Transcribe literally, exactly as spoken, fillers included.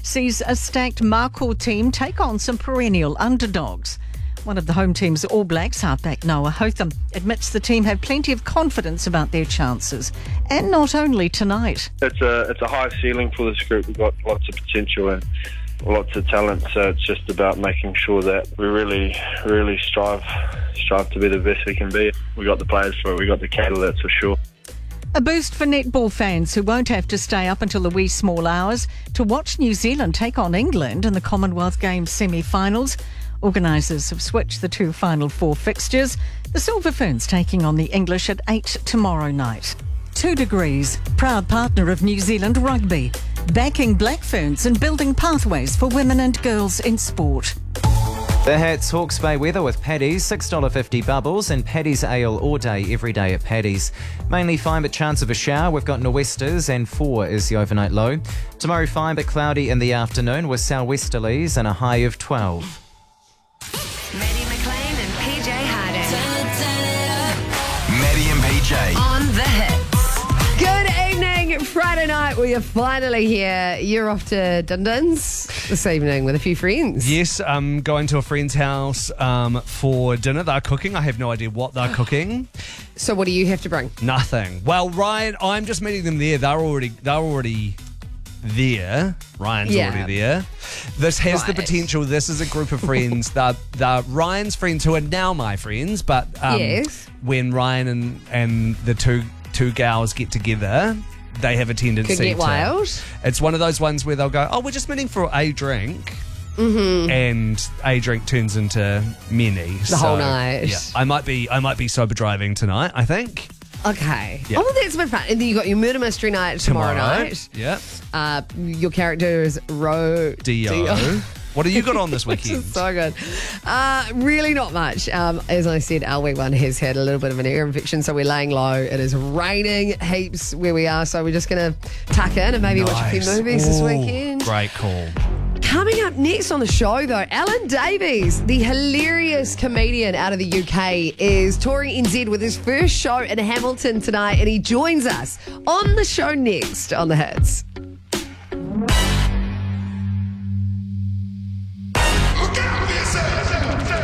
sees a stacked Markhor team take on some perennial underdogs. One of the home team's All Blacks, halfback Noah Hotham, admits the team have plenty of confidence about their chances. And not only tonight. It's a, it's a high ceiling for this group. We've got lots of potential and lots of talent, so it's just about making sure that we really, really strive strive to be the best we can be. We got the players for it, we got the cattle, that's for sure. A boost for netball fans who won't have to stay up until the wee small hours to watch New Zealand take on England in the Commonwealth Games semi-finals. Organisers have switched the two Final Four fixtures. The Silver Ferns taking on the English at eight tomorrow night. Two Degrees, proud partner of New Zealand Rugby, backing Black Ferns and building pathways for women and girls in sport. The Hats Hawke's Bay weather with Paddy's, six dollars fifty bubbles, and Paddy's Ale all day, every day at Paddy's. Mainly fine but chance of a shower. We've got nor'westers and four is the overnight low. Tomorrow fine but cloudy in the afternoon with southwesterlies and a high of twelve. Maddie McLean and P J Harding. Maddie and P J. On the hits. Good evening. Friday night, we are finally here. You're off to Dundon's this evening with a few friends. Yes, I'm going to a friend's house um, for dinner. They're cooking. I have no idea what they're cooking. So what do you have to bring? Nothing. Well, Ryan, I'm just meeting them there. They're already they're already there. Ryan's Yeah. already there. This has the Right. potential. This is a group of friends. They're, they're Ryan's friends who are now my friends. But um, Yes. when Ryan and, and the two two gals get together, they have a tendency Could get to... wild. It's one of those ones where they'll go, oh, we're just meeting for a drink. Mm-hmm. And a drink turns into many. The whole night. Yeah, I might be I might be sober driving tonight, I think. Okay. Yeah. Oh, well, that's a bit fun. And then you got your murder mystery night tomorrow, night. Yeah. Uh, your character is Ro Dio. What have you got on this Which weekend? is so good. Uh, really not much. Um, as I said, our week one has had a little bit of an ear infection, so we're laying low. It is raining heaps where we are, so we're just going to tuck in and maybe watch a few Nice. movies this Ooh, weekend. Great call. Coming up next on the show, though, Alan Davies, the hilarious comedian out of the U K, is touring N Z with his first show in Hamilton tonight, and he joins us on the show next on The Hits.